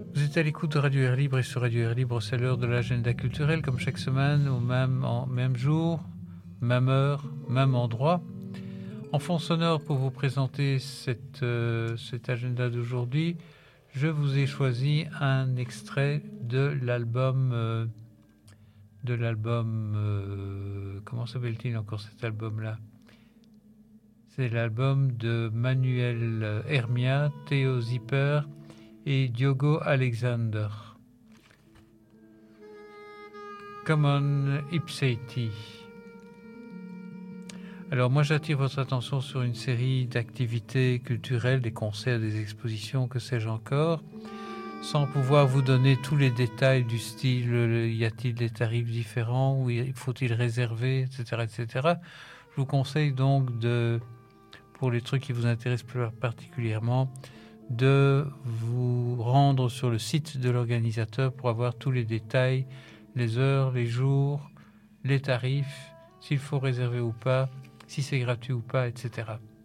Vous êtes à l'écoute de Radio Air Libre et sur Radio Air Libre, c'est l'heure de l'agenda culturel, comme chaque semaine, au même jour, même heure, même endroit. En fond sonore, pour vous présenter cet agenda d'aujourd'hui, je vous ai choisi un extrait de l'album. Comment s'appelle-t-il encore cet album-là? C'est l'album de Manuel Hermia, Theo Zipper et Diogo Alexander. Common Ipseiti. Alors moi j'attire votre attention sur une série d'activités culturelles, des concerts, des expositions, que sais-je encore, sans pouvoir vous donner tous les détails du style, y a-t-il des tarifs différents, ou faut-il réserver, etc., etc. Je vous conseille donc pour les trucs qui vous intéressent plus particulièrement, de vous rendre sur le site de l'organisateur pour avoir tous les détails, les heures, les jours, les tarifs, s'il faut réserver ou pas, si c'est gratuit ou pas, etc.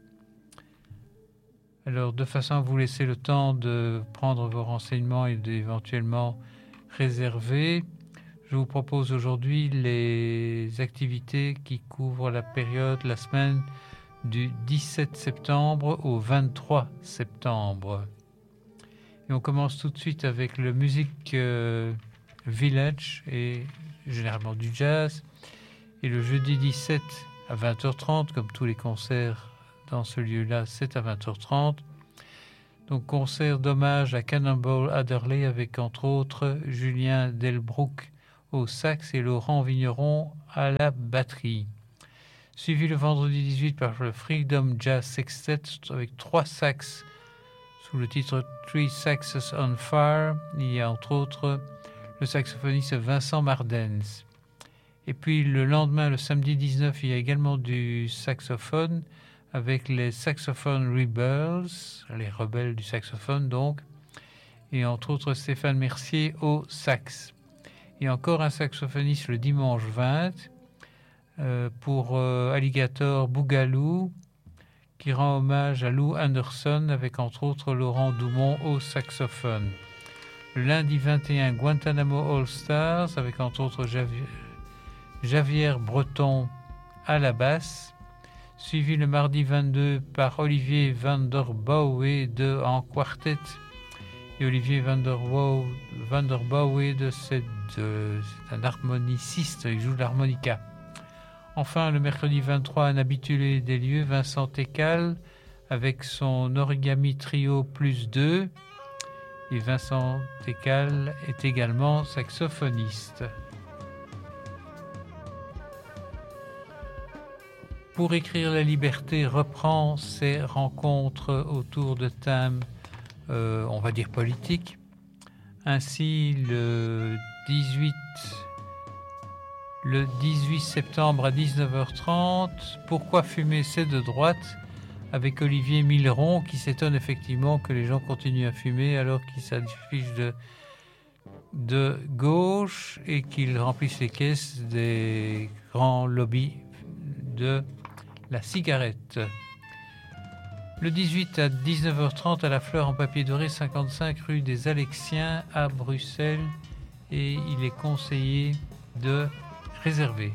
Alors, de façon à vous laisser le temps de prendre vos renseignements et d'éventuellement réserver, je vous propose aujourd'hui les activités qui couvrent la semaine du 17 septembre au 23 septembre. Et on commence tout de suite avec le Music Village, et généralement du jazz. Et le jeudi 17 à 20h30, comme tous les concerts dans ce lieu-là, c'est à 20h30. Donc concert d'hommage à Cannonball Adderley avec entre autres Julien Delbrouck au sax et Laurent Vigneron à la batterie. Suivi le vendredi 18 par le Freedom Jazz Sextet avec 3 sax sous le titre Three Saxes on Fire. Il y a entre autres le saxophoniste Vincent Mardens. Et puis le lendemain, le samedi 19, il y a également du saxophone avec les Saxophone Rebels, les rebelles du saxophone donc, et entre autres Stéphane Mercier au sax. Et encore un saxophoniste le dimanche 20 pour Alligator Boogaloo, qui rend hommage à Lou Anderson avec entre autres Laurent Doumont au saxophone. Le lundi 21, Guantanamo All Stars avec entre autres Javier Breton à la basse, suivi le mardi 22 par Olivier van der Bouwe en quartet. Et Olivier van der Bouwe, c'est un harmoniciste, il joue de l'harmonica. Enfin, le mercredi 23, un habitué des lieux, Vincent Tecal, avec son origami trio plus 2. Et Vincent Tecal est également saxophoniste. Pour écrire la liberté reprend ses rencontres autour de thèmes, on va dire politiques. Ainsi, le 18 septembre à 19h30, Pourquoi fumer, c'est de droite, avec Olivier Milleron, qui s'étonne effectivement que les gens continuent à fumer alors qu'ils s'affichent de gauche et qu'ils remplissent les caisses des grands lobbies de la cigarette. Le 18 à 19h30 à la Fleur en papier doré, 55 rue des Alexiens à Bruxelles, et il est conseillé de réserver.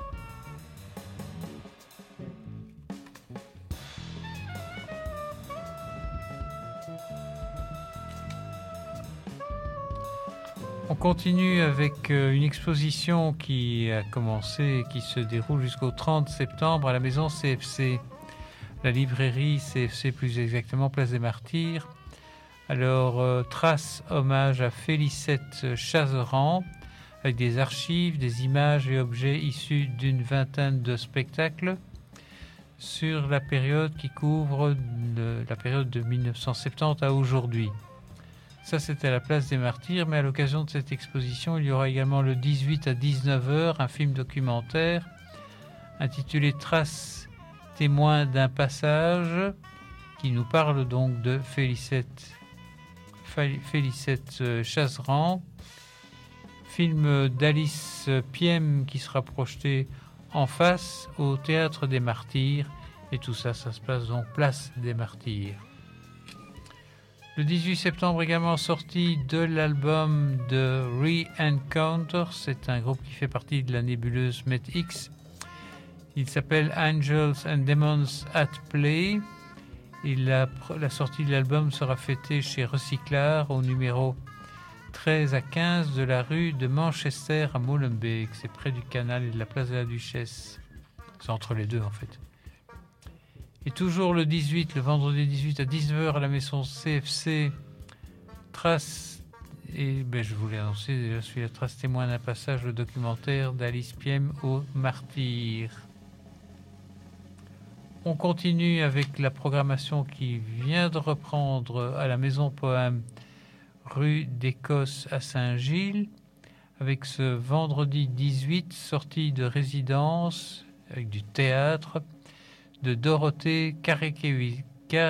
On continue avec une exposition qui a commencé et qui se déroule jusqu'au 30 septembre à la maison CFC, la librairie CFC plus exactement, place des Martyrs. Alors, trace hommage à Félicette Chazeran, avec des archives, des images et objets issus d'une vingtaine de spectacles sur la période qui couvre la période de 1970 à aujourd'hui. Ça, c'était à la place des Martyrs, mais à l'occasion de cette exposition, il y aura également le 18 à 19h un film documentaire intitulé Traces témoins d'un passage, qui nous parle donc de Félicette Chazeran, film d'Alice Piem qui sera projeté en face au Théâtre des Martyrs, et tout ça, ça se passe donc place des Martyrs. Le 18 septembre également sortie de l'album de Re-Encounter. C'est un groupe qui fait partie de la nébuleuse MET-X. Il s'appelle Angels and Demons at Play. Et la sortie de l'album sera fêtée chez Recyclard au numéro 13 à 15 de la rue de Manchester à Molenbeek. C'est près du canal et de la place de la Duchesse. C'est entre les deux en fait. Et toujours le 18, le vendredi 18 à 19h à la maison CFC, Trace, et je voulais annoncer, je suis la trace témoin d'un passage, le documentaire d'Alice Piem au Martyr. On continue avec la programmation qui vient de reprendre à la Maison Poème, rue d'Écosse à Saint-Gilles, avec ce vendredi 18, sortie de résidence, avec du théâtre, de Dorothée Karekesi,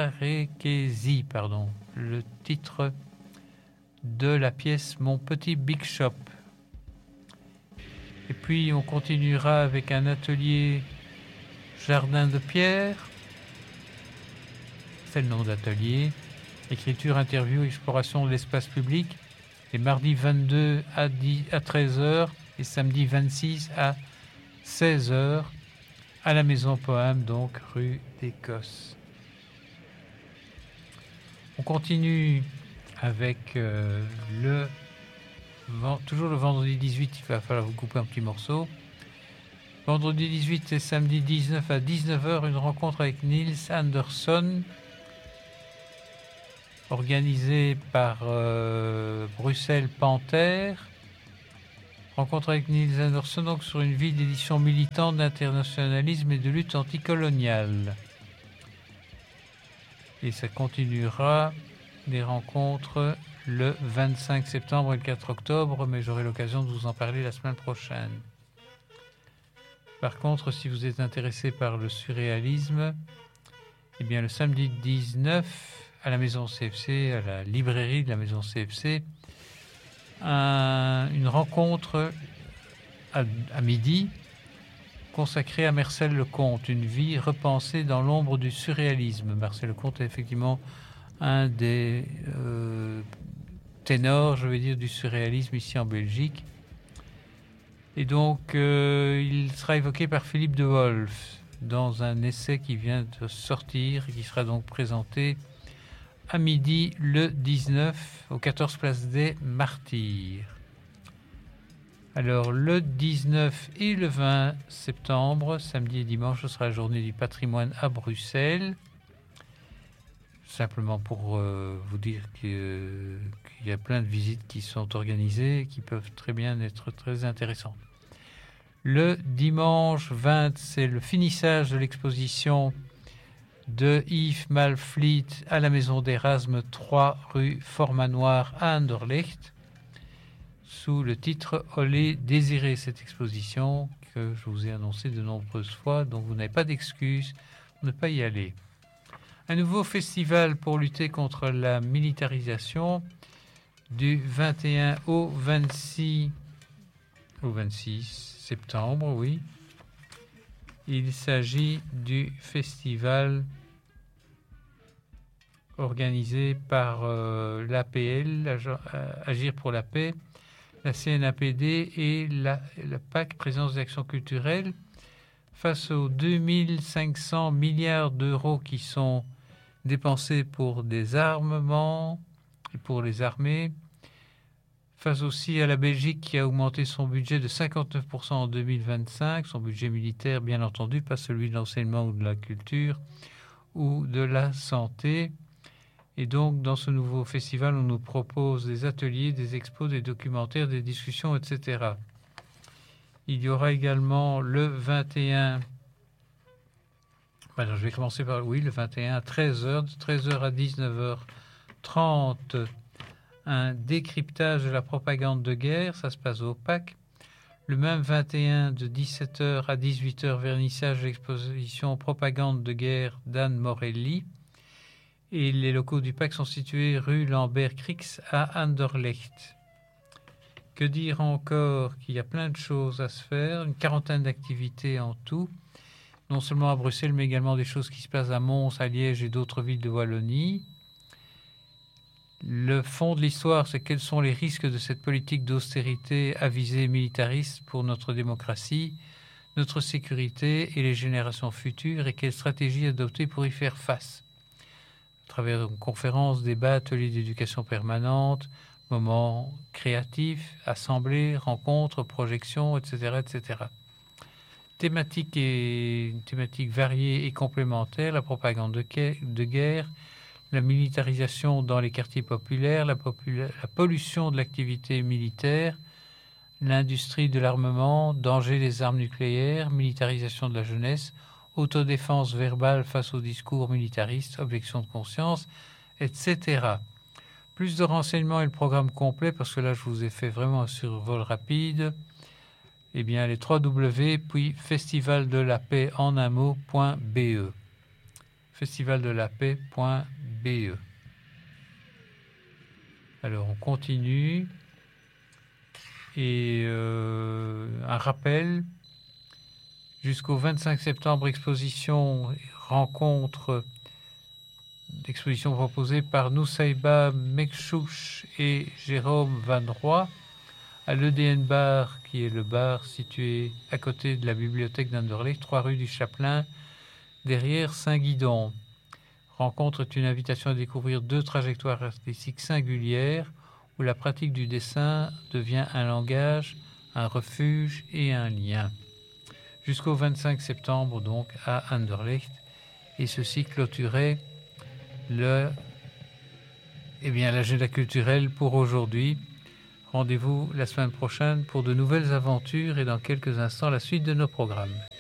le titre de la pièce Mon petit Big Shop. Et puis on continuera avec un atelier Jardin de pierre, c'est le nom d'atelier, écriture, interview, exploration de l'espace public, les mardis 22 à 13h et samedi 26 à 16h. À la Maison Poème, donc rue d'Écosse. On continue avec toujours le vendredi 18, il va falloir vous couper un petit morceau. Vendredi 18 et samedi 19 à 19h, une rencontre avec Niels Anderson, organisée par Bruxelles Panthère. Rencontre avec Niels Anderson donc sur une vie d'édition militante d'internationalisme et de lutte anticoloniale. Et ça continuera des rencontres le 25 septembre et le 4 octobre, mais j'aurai l'occasion de vous en parler la semaine prochaine. Par contre, si vous êtes intéressé par le surréalisme, eh bien le samedi 19 à la Maison CFC, à la librairie de la Maison CFC, une rencontre à midi consacrée à Marcel Lecomte, une vie repensée dans l'ombre du surréalisme. Marcel Lecomte est effectivement un des ténors, je veux dire, du surréalisme ici en Belgique. Et donc, il sera évoqué par Philippe de Wolf dans un essai qui vient de sortir et qui sera donc présenté à midi le 19 au 14 place des Martyrs. Alors le 19 et le 20 septembre, samedi et dimanche, ce sera la journée du patrimoine à Bruxelles. Simplement pour vous dire qu'il y a plein de visites qui sont organisées et qui peuvent très bien être très intéressantes. Le dimanche 20, c'est le finissage de l'exposition de Yves Malfleet à la Maison d'Erasme 3 rue Formanoir à Anderlecht, sous le titre « Olé désiré ». Cette exposition que je vous ai annoncée de nombreuses fois, donc vous n'avez pas d'excuse pour ne pas y aller. Un nouveau festival pour lutter contre la militarisation du 21 au 26 septembre, oui. Il s'agit du festival organisé par l'APL, Agir pour la paix, la CNAPD et la PAC, Présence d'Action culturelle, face aux 2500 milliards d'euros qui sont dépensés pour des armements et pour les armées, face aussi à la Belgique qui a augmenté son budget de 59% en 2025, son budget militaire bien entendu, pas celui de l'enseignement ou de la culture ou de la santé. Et donc dans ce nouveau festival, on nous propose des ateliers, des expos, des documentaires, des discussions, etc. Il y aura également le 21... Alors je vais commencer par, le 21 à 13h, de 13h à 19h30, un décryptage de la propagande de guerre, ça se passe au PAC. Le même 21, de 17h à 18h, vernissage de l'exposition Propagande de guerre d'Anne Morelli. Et les locaux du PAC sont situés rue Lambert-Crix à Anderlecht. Que dire encore? Qu'il y a plein de choses à se faire, une quarantaine d'activités en tout, non seulement à Bruxelles, mais également des choses qui se passent à Mons, à Liège et d'autres villes de Wallonie. Le fond de l'histoire, c'est quels sont les risques de cette politique d'austérité à visée militariste pour notre démocratie, notre sécurité et les générations futures, et quelles stratégies adopter pour y faire face. À travers une conférence, débats, ateliers d'éducation permanente, moments créatifs, assemblées, rencontres, projections, etc., etc. Thématiques variées et complémentaires, la propagande de guerre, la militarisation dans les quartiers populaires, la pollution de l'activité militaire, l'industrie de l'armement, danger des armes nucléaires, militarisation de la jeunesse, autodéfense verbale face aux discours militaristes, objection de conscience, etc. Plus de renseignements et le programme complet, parce que là je vous ai fait vraiment un survol rapide, eh bien les 3W, puis festivaldelapaix.be. festivaldelapaix.be. Alors on continue et un rappel jusqu'au 25 septembre, rencontre d'exposition proposée par Nusaïba Mekchouch et Jérôme Van Roy à l'EDN Bar, qui est le bar situé à côté de la bibliothèque d'Anderlecht, 3 rue du Chapelain, derrière Saint-Guidon. Rencontre est une invitation à découvrir 2 trajectoires artistiques singulières où la pratique du dessin devient un langage, un refuge et un lien. Jusqu'au 25 septembre, donc, à Anderlecht. Et ceci clôturait l'agenda culturel pour aujourd'hui. Rendez-vous la semaine prochaine pour de nouvelles aventures et dans quelques instants la suite de nos programmes.